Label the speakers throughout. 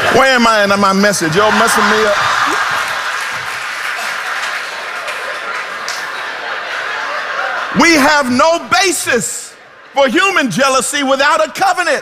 Speaker 1: Where am I in my message? Y'all messing me up. We have no basis for human jealousy without a covenant.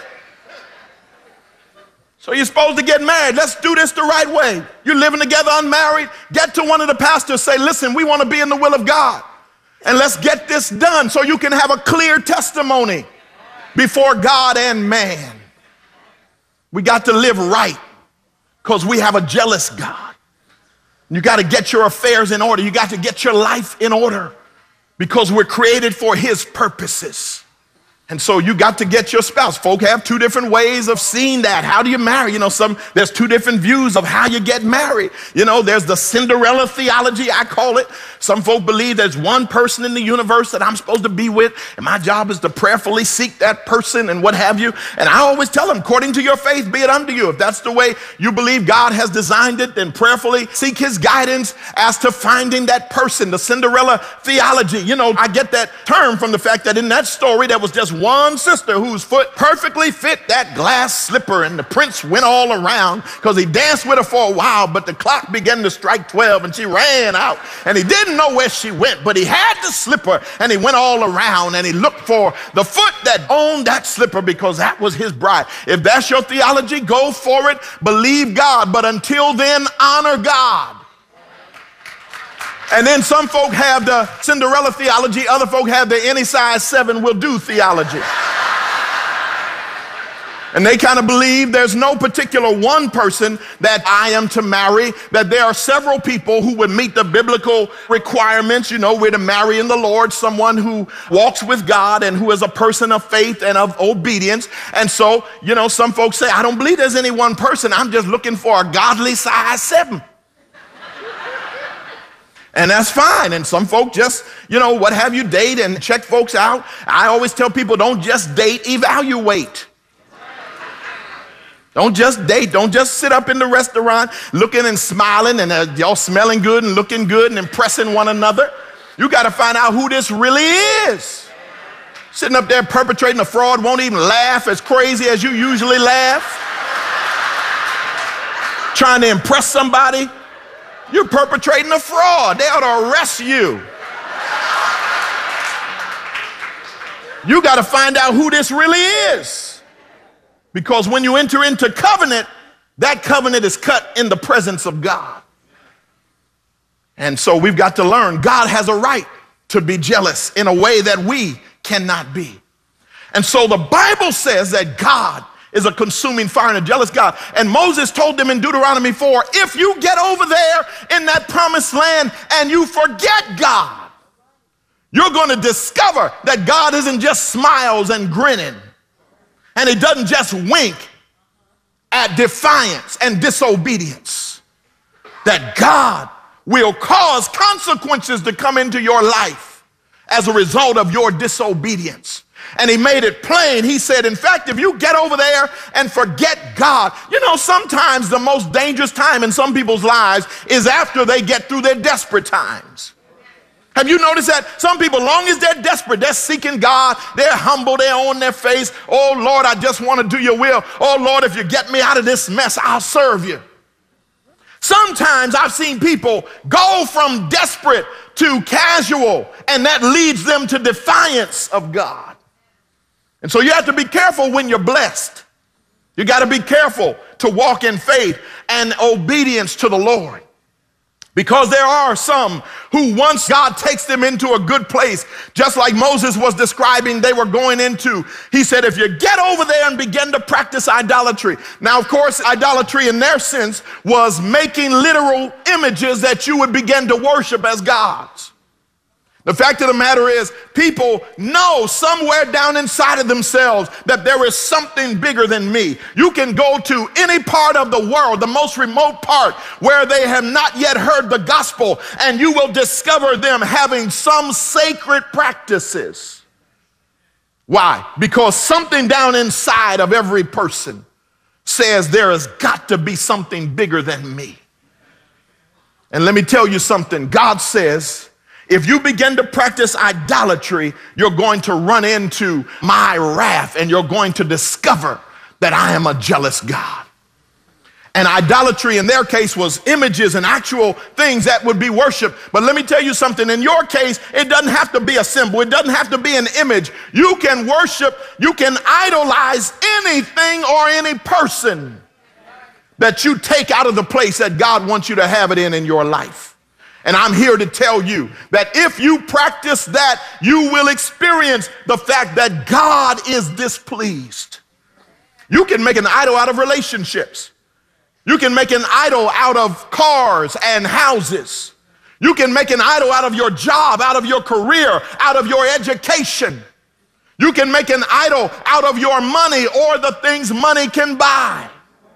Speaker 1: So you're supposed to get married. Let's do this the right way. You're living together unmarried. Get to one of the pastors, say, listen, we want to be in the will of God. And let's get this done so you can have a clear testimony before God and man. We got to live right because we have a jealous God. You got to get your affairs in order. You got to get your life in order because we're created for his purposes. And so you got to get your spouse. Folk have two different ways of seeing that. How do you marry? There's two different views of how you get married. There's the Cinderella theology, I call it. Some folk believe there's one person in the universe that I'm supposed to be with, and my job is to prayerfully seek that person and what have you. And I always tell them, according to your faith, be it unto you. If that's the way you believe God has designed it, then prayerfully seek his guidance as to finding that person, the Cinderella theology. I get that term from the fact that in that story, there was just one sister whose foot perfectly fit that glass slipper, and the prince went all around because he danced with her for a while, but the clock began to strike 12 and she ran out and he didn't know where she went, but he had the slipper and he went all around and he looked for the foot that owned that slipper because that was his bride. If that's your theology, go for it, believe God, but until then, honor God. And then some folk have the Cinderella theology. Other folk have the any size 7 will do theology. And they kind of believe there's no particular one person that I am to marry, that there are several people who would meet the biblical requirements. We're to marry in the Lord someone who walks with God and who is a person of faith and of obedience. And so, some folks say, I don't believe there's any one person. I'm just looking for a godly size 7. And that's fine. And some folk just, what have you, date and check folks out. I always tell people, don't just date, evaluate. Don't just date. Don't just sit up in the restaurant looking and smiling and y'all smelling good and looking good and impressing one another. You got to find out who this really is. Sitting up there perpetrating a fraud, won't even laugh as crazy as you usually laugh. Trying to impress somebody. You're perpetrating a fraud. They ought to arrest you. You got to find out who this really is. Because when you enter into covenant, that covenant is cut in the presence of God. And so we've got to learn God has a right to be jealous in a way that we cannot be. And so the Bible says that God is a consuming fire and a jealous God. And Moses told them in Deuteronomy 4, if you get over there in that promised land and you forget God, you're going to discover that God isn't just smiles and grinning, and he doesn't just wink at defiance and disobedience. That God will cause consequences to come into your life as a result of your disobedience. And he made it plain. He said, in fact, if you get over there and forget God, sometimes the most dangerous time in some people's lives is after they get through their desperate times. Have you noticed that? Some people, long as they're desperate, they're seeking God, they're humble, they're on their face. Oh, Lord, I just want to do your will. Oh, Lord, if you get me out of this mess, I'll serve you. Sometimes I've seen people go from desperate to casual, and that leads them to defiance of God. And so you have to be careful when you're blessed. You got to be careful to walk in faith and obedience to the Lord. Because there are some who once God takes them into a good place, just like Moses was describing they were going into, he said, if you get over there and begin to practice idolatry. Now, of course, idolatry in their sense was making literal images that you would begin to worship as gods. The fact of the matter is, people know somewhere down inside of themselves that there is something bigger than me. You can go to any part of the world, the most remote part where they have not yet heard the gospel, and you will discover them having some sacred practices. Why? Because something down inside of every person says there has got to be something bigger than me. And let me tell you something. God says, if you begin to practice idolatry, you're going to run into my wrath, and you're going to discover that I am a jealous God. And idolatry in their case was images and actual things that would be worshiped. But let me tell you something. In your case, it doesn't have to be a symbol. It doesn't have to be an image. You can worship, you can idolize anything or any person that you take out of the place that God wants you to have it in your life. And I'm here to tell you that if you practice that, you will experience the fact that God is displeased. You can make an idol out of relationships. You can make an idol out of cars and houses. You can make an idol out of your job, out of your career, out of your education. You can make an idol out of your money or the things money can buy.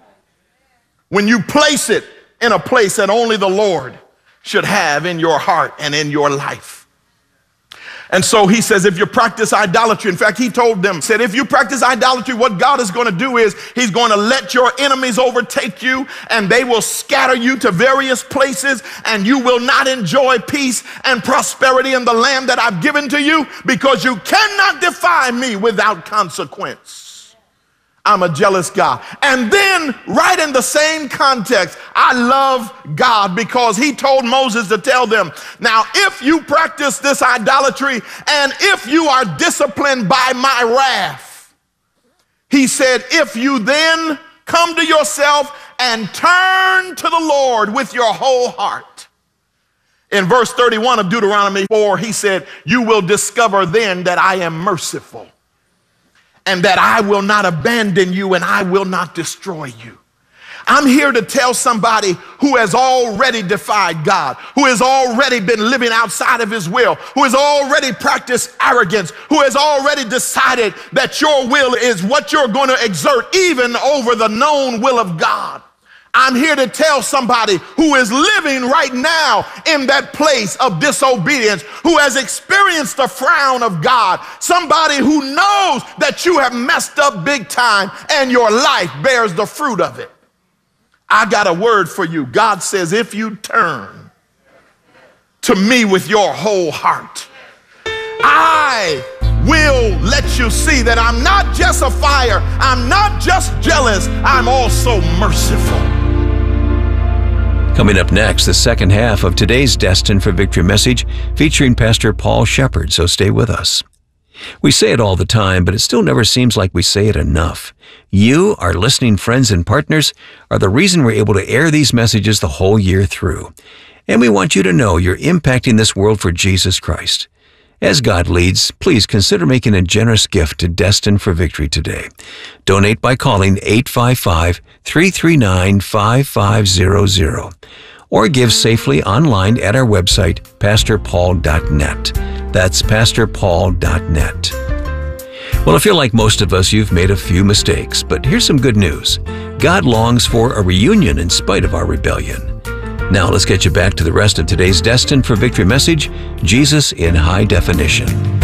Speaker 1: When you place it in a place that only the Lord should have in your heart and in your life. And so he says, if you practice idolatry, in fact, he told them, said, if you practice idolatry, what God is going to do is he's going to let your enemies overtake you and they will scatter you to various places and you will not enjoy peace and prosperity in the land that I've given to you because you cannot defy me without consequence. I'm a jealous God. And then right in the same context, I love God because he told Moses to tell them, now if you practice this idolatry and if you are disciplined by my wrath, he said, if you then come to yourself and turn to the Lord with your whole heart. In verse 31 of Deuteronomy 4, he said, you will discover then that I am merciful, and that I will not abandon you and I will not destroy you. I'm here to tell somebody who has already defied God, who has already been living outside of his will, who has already practiced arrogance, who has already decided that your will is what you're going to exert even over the known will of God. I'm here to tell somebody who is living right now in that place of disobedience, who has experienced the frown of God, somebody who knows that you have messed up big time and your life bears the fruit of it. I got a word for you. God says, if you turn to me with your whole heart, I will let you see that I'm not just a fire, I'm not just jealous, I'm also merciful.
Speaker 2: Coming up next, the second half of today's Destined for Victory message featuring Pastor Paul Shepard, so stay with us. We say it all the time, but it still never seems like we say it enough. You, our listening friends and partners, are the reason we're able to air these messages the whole year through. And we want you to know you're impacting this world for Jesus Christ. As God leads, please consider making a generous gift to Destined for Victory today. Donate by calling 855-339-5500 or give safely online at our website, pastorpaul.net. That's pastorpaul.net. Well, I feel like most of us, you've made a few mistakes, but here's some good news. God longs for a reunion in spite of our rebellion. Now let's get you back to the rest of today's Destined for Victory message, Jesus in High Definition.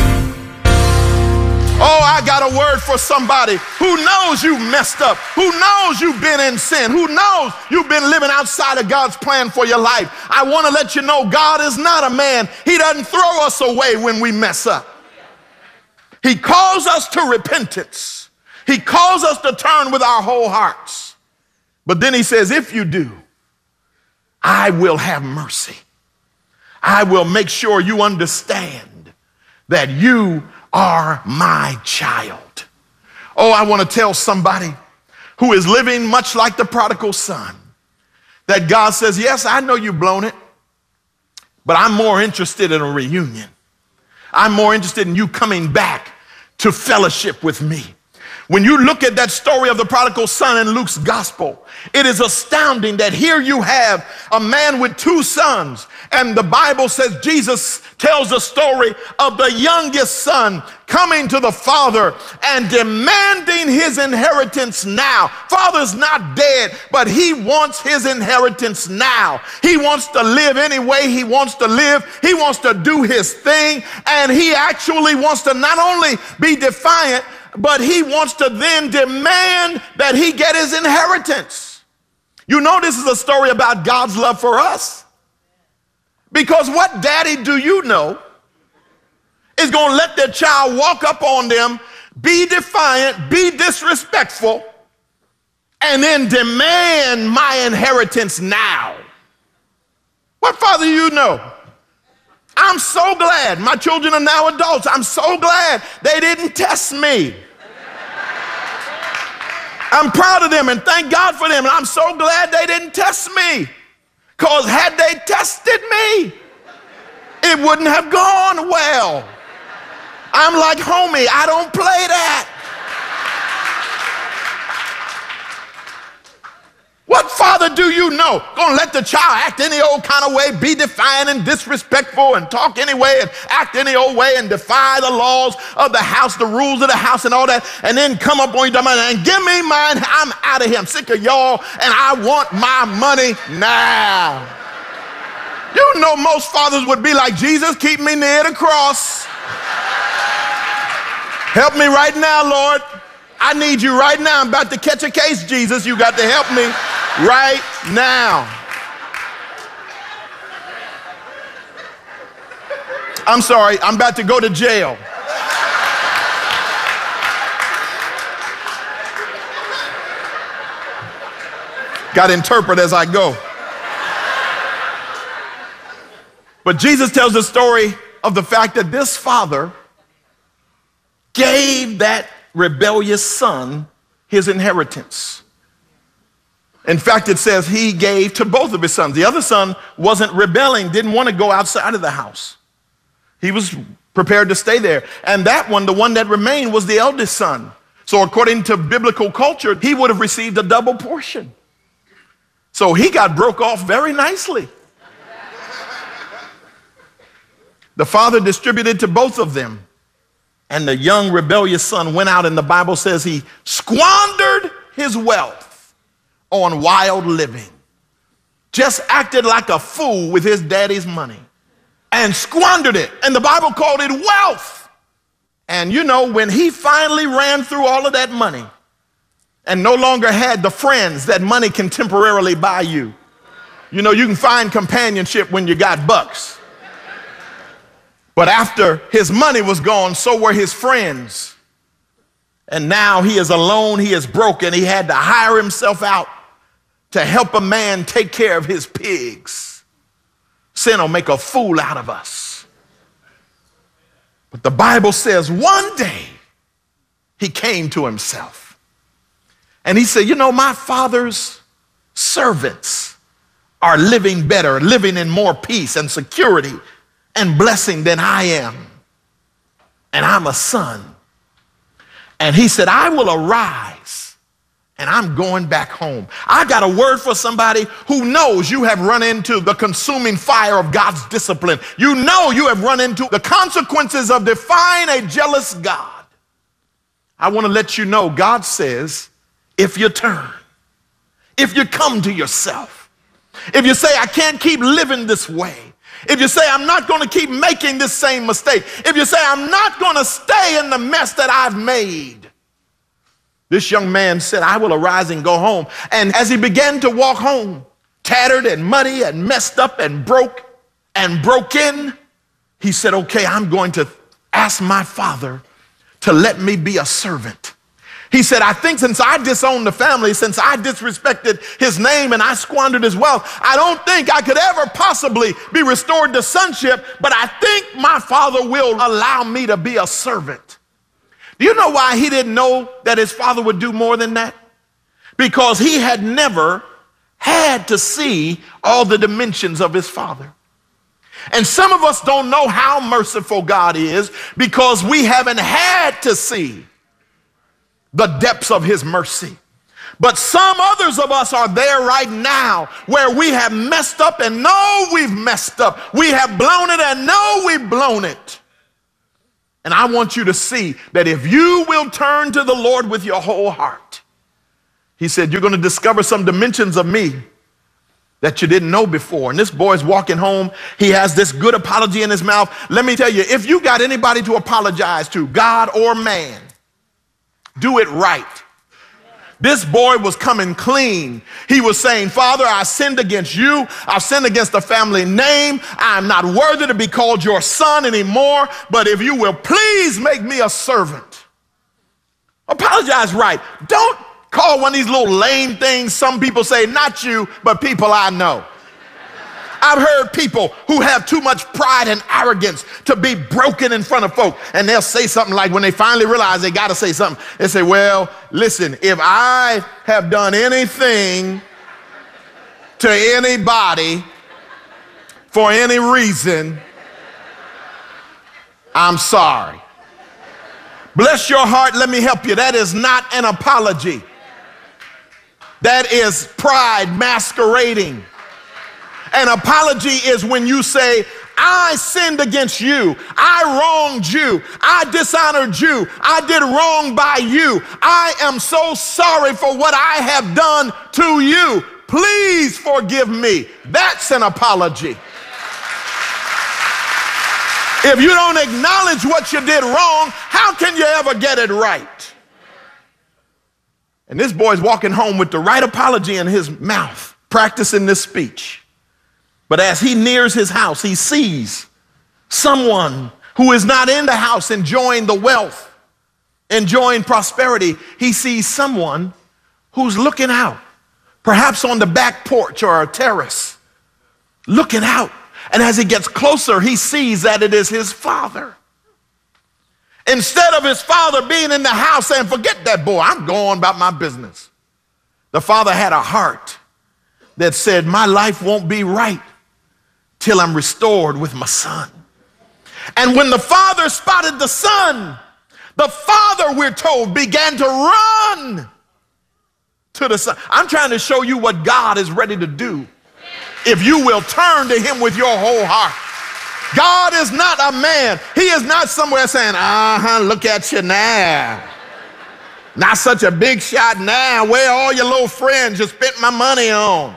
Speaker 1: Oh, I got a word for somebody who knows you messed up, who knows you've been in sin, who knows you've been living outside of God's plan for your life. I want to let you know God is not a man. He doesn't throw us away when we mess up. He calls us to repentance. He calls us to turn with our whole hearts. But then he says, if you do, I will have mercy. I will make sure you understand that you are my child. Oh, I want to tell somebody who is living much like the prodigal son that God says, yes, I know you've blown it, but I'm more interested in a reunion. I'm more interested in you coming back to fellowship with me. When you look at that story of the prodigal son in Luke's gospel, it is astounding that here you have a man with two sons, and the Bible says Jesus tells the story of the youngest son coming to the father and demanding his inheritance now. Father's not dead, but he wants his inheritance now. He wants to live any way he wants to live. He wants to do his thing, and he actually wants to not only be defiant, but he wants to then demand that he get his inheritance. You know, this is a story about God's love for us. Because what daddy do you know is going to let their child walk up on them, be defiant, be disrespectful, and then demand my inheritance now. What father do you know? I'm so glad my children are now adults. I'm so glad they didn't test me. I'm proud of them and thank God for them. And I'm so glad they didn't test me. Because had they tested me, it wouldn't have gone well. I'm like, homie, I don't play that. What father do you know gonna let the child act any old kind of way, be defiant and disrespectful and talk any way and act any old way and defy the laws of the house, the rules of the house and all that, and then come up on you and give me mine? I'm out of here. I'm sick of y'all and I want my money now. You know most fathers would be like, Jesus, keep me near the cross. Help me right now, Lord. I need you right now. I'm about to catch a case, Jesus. You got to help me right now. I'm sorry, I'm about to go to jail. Got to interpret as I go. But Jesus tells the story of the fact that this father gave that rebellious son his inheritance. In fact, it says he gave to both of his sons. The other son wasn't rebelling, didn't want to go outside of the house. He was prepared to stay there. And that one, the one that remained, was the eldest son. So according to biblical culture, he would have received a double portion. So he got broke off very nicely. The father distributed to both of them. And the young rebellious son went out, and the Bible says he squandered his wealth on wild living. Just acted like a fool with his daddy's money and squandered it. And the Bible called it wealth. And you know, when he finally ran through all of that money and no longer had the friends that money can temporarily buy you. You know, you can find companionship when you got bucks. But after his money was gone, so were his friends. And now he is alone, he is broken. He had to hire himself out to help a man take care of his pigs. Sin will make a fool out of us. But the Bible says one day he came to himself. And he said, you know, my father's servants are living better, living in more peace and security and blessing than I am. And I'm a son. And he said, I will arise and I'm going back home. I got a word for somebody who knows you have run into the consuming fire of God's discipline. You know you have run into the consequences of defying a jealous God. I want to let you know God says, if you turn, if you come to yourself, if you say, I can't keep living this way, if you say, I'm not going to keep making this same mistake, if you say, I'm not going to stay in the mess that I've made. This young man said, I will arise and go home. And as he began to walk home, tattered and muddy and messed up and broke in, he said, okay, I'm going to ask my father to let me be a servant. He said, I think since I disowned the family, since I disrespected his name and I squandered his wealth, I don't think I could ever possibly be restored to sonship, but I think my father will allow me to be a servant. Do you know why he didn't know that his father would do more than that? Because he had never had to see all the dimensions of his father. And some of us don't know how merciful God is because we haven't had to see the depths of his mercy. But some others of us are there right now where we have messed up and know we've messed up. We have blown it and know we've blown it. And I want you to see that if you will turn to the Lord with your whole heart, he said, you're going to discover some dimensions of me that you didn't know before. And this boy's walking home. He has this good apology in his mouth. Let me tell you, if you got anybody to apologize to, God or man, do it right. This boy was coming clean. He was saying, Father, I sinned against you. I've sinned against the family name. I'm not worthy to be called your son anymore. But if you will please make me a servant. Apologize right. Don't called one of these little lame things. Some people say, not you, but people I know. I've heard people who have too much pride and arrogance to be broken in front of folk. And they'll say something like, when they finally realize they got to say something, they say, well, listen, if I have done anything to anybody for any reason, I'm sorry. Bless your heart, let me help you. That is not an apology. That is pride masquerading. An apology is when you say, I sinned against you, I wronged you, I dishonored you, I did wrong by you. I am so sorry for what I have done to you. Please forgive me. That's an apology. If you don't acknowledge what you did wrong, how can you ever get it right? And this boy's walking home with the right apology in his mouth, practicing this speech. But as he nears his house, he sees someone who is not in the house enjoying the wealth, enjoying prosperity. He sees someone who's looking out, perhaps on the back porch or a terrace, looking out. And as he gets closer, he sees that it is his father. Instead of his father being in the house saying, forget that boy, I'm going about my business, the father had a heart that said, my life won't be right till I'm restored with my son. And when the father spotted the son, the father, we're told, began to run to the son. I'm trying to show you what God is ready to do if you will turn to him with your whole heart. God is not a man. He is not somewhere saying, look at you now. Not such a big shot now. Where all your little friends you spent my money on?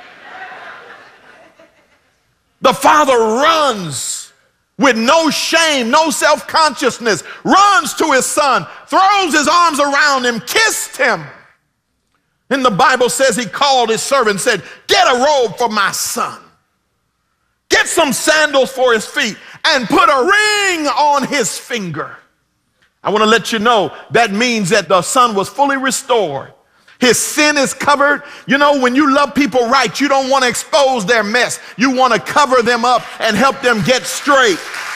Speaker 1: The father runs with no shame, no self-consciousness, runs to his son, throws his arms around him, kissed him. And the Bible says he called his servant and said, get a robe for my son. Get some sandals for his feet and put a ring on his finger. I want to let you know that means that the son was fully restored. His sin is covered. You know, when you love people right, you don't want to expose their mess. You want to cover them up and help them get straight.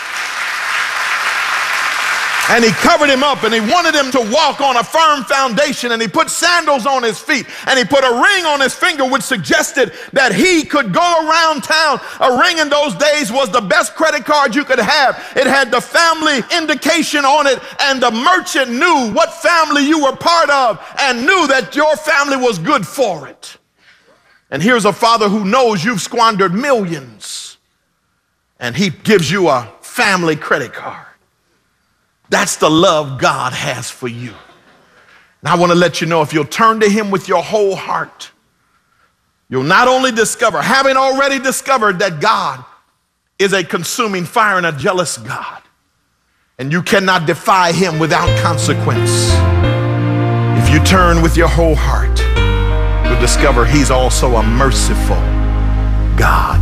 Speaker 1: And he covered him up and he wanted him to walk on a firm foundation, and he put sandals on his feet and he put a ring on his finger, which suggested that he could go around town. A ring in those days was the best credit card you could have. It had the family indication on it, and the merchant knew what family you were part of and knew that your family was good for it. And here's a father who knows you've squandered millions, and he gives you a family credit card. That's the love God has for you. And I want to let you know, if you'll turn to him with your whole heart, you'll not only discover, having already discovered, that God is a consuming fire and a jealous God, and you cannot defy him without consequence. If you turn with your whole heart, you'll discover he's also a merciful God.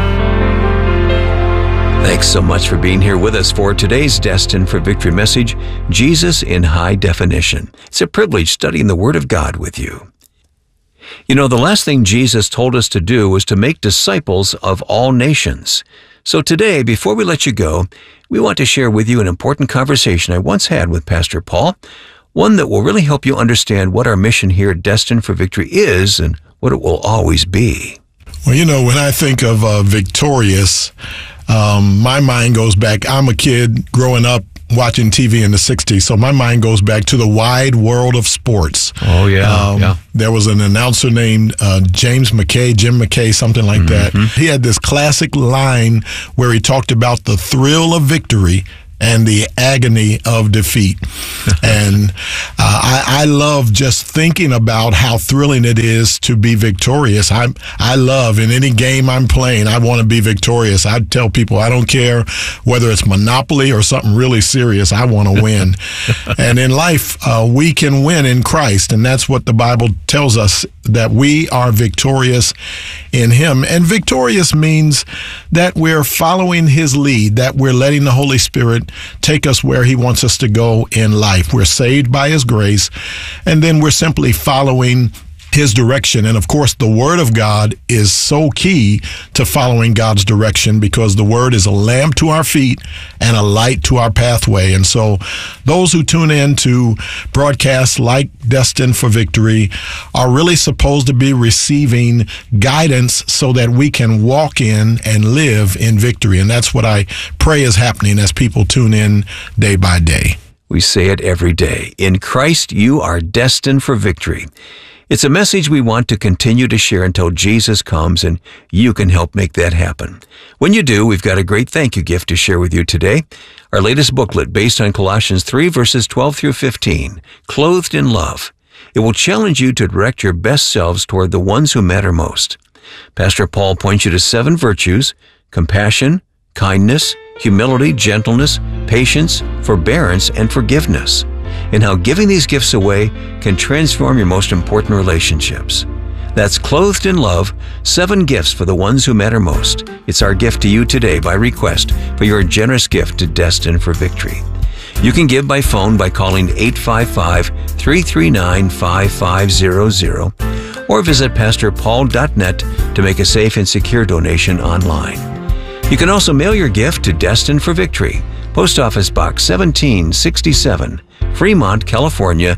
Speaker 2: Thanks so much for being here with us for today's Destined for Victory message, Jesus in High Definition. It's a privilege studying the Word of God with you. You know, the last thing Jesus told us to do was to make disciples of all nations. So today, before we let you go, we want to share with you an important conversation I once had with Pastor Paul, one that will really help you understand what our mission here at Destined for Victory is and what it will always be.
Speaker 3: Well, you know, when I think of victorious, my mind goes back. I'm a kid growing up watching TV in the 60s, so my mind goes back to the wide world of sports.
Speaker 2: Oh, yeah.
Speaker 3: There was an announcer named Jim McKay, something like that. He had this classic line where he talked about the thrill of victory and the agony of defeat. And I love just thinking about how thrilling it is to be victorious. I love, in any game I'm playing, I want to be victorious. I tell people, I don't care whether it's Monopoly or something really serious, I want to win. And in life, we can win in Christ, and that's what the Bible tells us, that we are victorious in him. And victorious means that we're following his lead, that we're letting the Holy Spirit take us where he wants us to go in life. We're saved by his grace, and then we're simply following his direction. And of course, the Word of God is so key to following God's direction, because the Word is a lamp to our feet and a light to our pathway. And so those who tune in to broadcasts like Destined for Victory are really supposed to be receiving guidance so that we can walk in and live in victory. And that's what I pray is happening as people tune in day by day.
Speaker 2: We say it every day. In Christ, you are destined for victory. It's a message we want to continue to share until Jesus comes, and you can help make that happen. When you do, we've got a great thank you gift to share with you today. Our latest booklet based on Colossians 3 verses 12 through 15, Clothed in Love. It will challenge you to direct your best selves toward the ones who matter most. Pastor Paul points you to 7 virtues: compassion, kindness, humility, gentleness, patience, forbearance, and forgiveness, and how giving these gifts away can transform your most important relationships. That's Clothed in Love, 7 gifts for the ones who matter most. It's our gift to you today by request for your generous gift to Destined for Victory. You can give by phone by calling 855-339-5500 or visit pastorpaul.net to make a safe and secure donation online. You can also mail your gift to Destined for Victory, Post Office Box 1767, Fremont, California,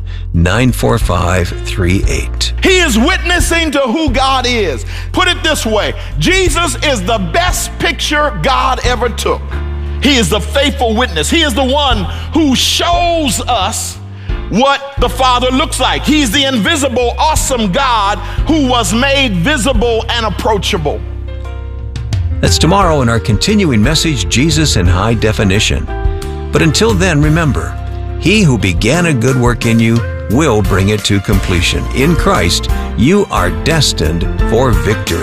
Speaker 2: 94538.
Speaker 1: He is witnessing to who God is. Put it this way: Jesus is the best picture God ever took. He is the faithful witness. He is the one who shows us what the Father looks like. He's the invisible, awesome God who was made visible and approachable.
Speaker 2: That's tomorrow in our continuing message, Jesus in High Definition. But until then, remember, he who began a good work in you will bring it to completion. In Christ, you are destined for victory.